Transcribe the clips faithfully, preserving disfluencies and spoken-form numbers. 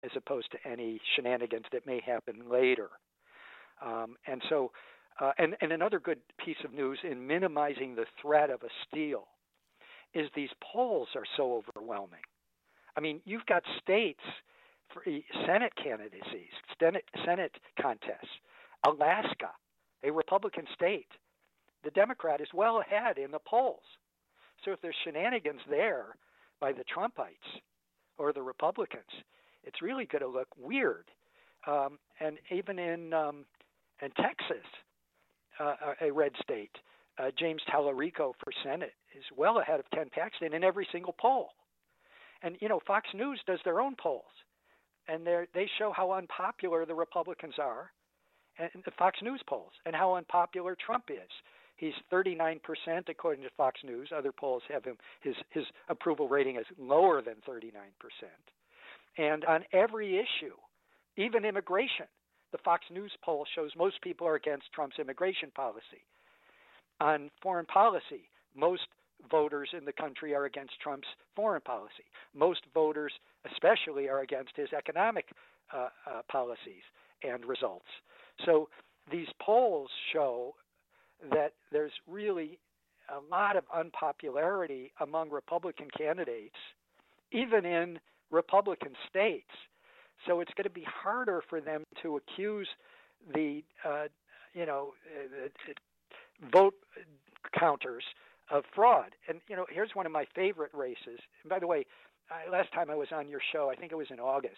as opposed to any shenanigans that may happen later. Um, and so, uh, and, and another good piece of news in minimizing the threat of a steal is these polls are so overwhelming. I mean, you've got states for Senate candidacies, Senate, Senate contests, Alaska, a Republican state. The Democrat is well ahead in the polls. So if there's shenanigans there by the Trumpites or the Republicans, it's really going to look weird. Um, and even in um, in Texas, uh, a red state, uh, James Tallarico for Senate is well ahead of Ken Paxton in every single poll. And, you know, Fox News does their own polls, and they show how unpopular the Republicans are, and the Fox News polls, and how unpopular Trump is. He's thirty-nine percent according to Fox News. Other polls have him, his, his approval rating is lower than thirty-nine percent. And on every issue, even immigration, the Fox News poll shows most people are against Trump's immigration policy. On foreign policy, most voters in the country are against Trump's foreign policy. Most voters, especially, are against his economic uh, uh, policies and results. So these polls show that there's really a lot of unpopularity among Republican candidates, even in Republican states. So it's going to be harder for them to accuse the, uh, you know, uh, vote counters of fraud. And, you know, here's one of my favorite races. And by the way, I, last time I was on your show, I think it was in August,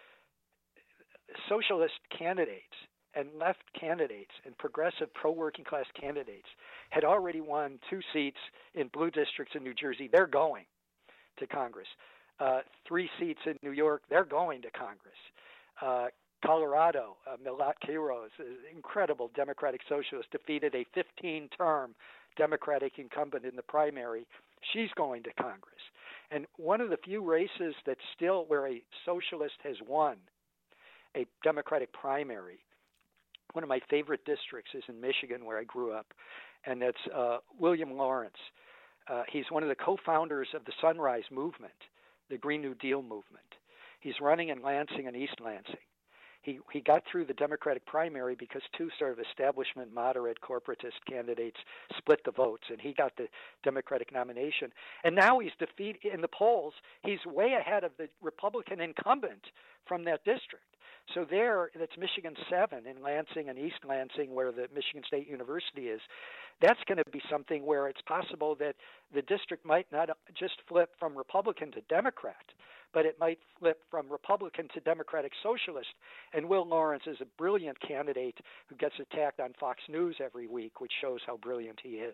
socialist candidates and left candidates and progressive pro-working class candidates had already won two seats in blue districts in New Jersey. They're going to Congress. Uh, three seats in New York, they're going to Congress. Uh, Colorado, uh, Milat Quiros, an incredible Democratic socialist, defeated a fifteen-term Democratic incumbent in the primary. She's going to Congress. And one of the few races that's still where a socialist has won a Democratic primary, one of my favorite districts is in Michigan, where I grew up, and that's uh, William Lawrence. Uh, he's one of the co-founders of the Sunrise Movement, the Green New Deal movement. He's running in Lansing and East Lansing. He he got through the Democratic primary because two sort of establishment, moderate, corporatist candidates split the votes, and he got the Democratic nomination. And now he's defeated in the polls. He's way ahead of the Republican incumbent from that district. So there, that's Michigan seven in Lansing and East Lansing, where the Michigan State University is. That's going to be something where it's possible that the district might not just flip from Republican to Democrat, but it might flip from Republican to Democratic Socialist. And Will Lawrence is a brilliant candidate who gets attacked on Fox News every week, which shows how brilliant he is.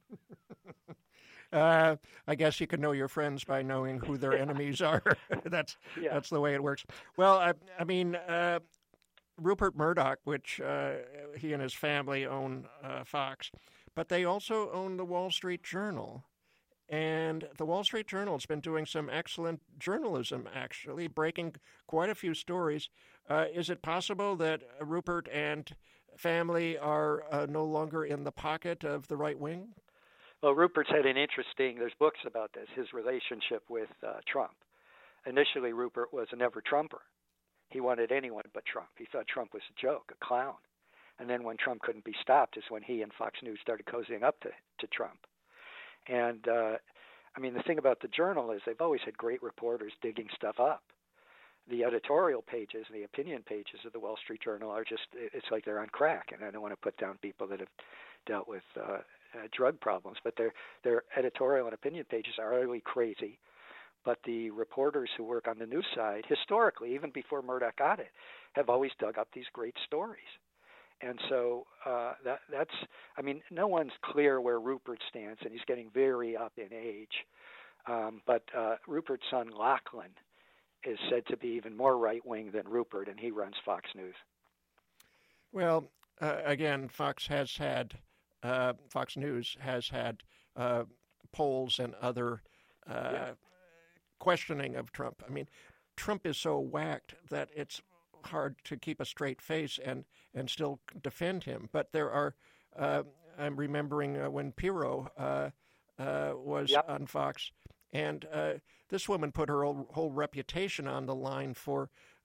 Uh, I guess you can know your friends by knowing who their enemies are. that's yeah. that's the way it works. Well, I, I mean, uh, Rupert Murdoch, which uh, he and his family own uh, Fox, but they also own the Wall Street Journal. And the Wall Street Journal has been doing some excellent journalism, actually, breaking quite a few stories. Uh, is it possible that Rupert and family are uh, no longer in the pocket of the right wing? Well, Rupert's had an interesting, there's books about this, his relationship with uh, Trump. Initially, Rupert was a never-Trumper. He wanted anyone but Trump. He thought Trump was a joke, a clown. And then when Trump couldn't be stopped is when he and Fox News started cozying up to, to Trump. And, uh, I mean, the thing about the Journal is they've always had great reporters digging stuff up. The editorial pages and the opinion pages of the Wall Street Journal are just, it's like they're on crack. And I don't want to put down people that have dealt with uh, uh, drug problems, but their their editorial and opinion pages are utterly crazy. But the reporters who work on the news side, historically, even before Murdoch got it, have always dug up these great stories. And so uh, that that's, I mean, no one's clear where Rupert stands, and he's getting very up in age. Um, but uh, Rupert's son, Lachlan, is said to be even more right-wing than Rupert, and he runs Fox News. Well, uh, again, Fox has had, uh, Fox News has had uh, polls and other uh, yeah. questioning of Trump. I mean, Trump is so whacked that it's hard to keep a straight face and, and still defend him. But there are, uh, I'm remembering uh, when Pirro uh, uh, was yep. on Fox, and uh, this woman put her whole, whole reputation on the line for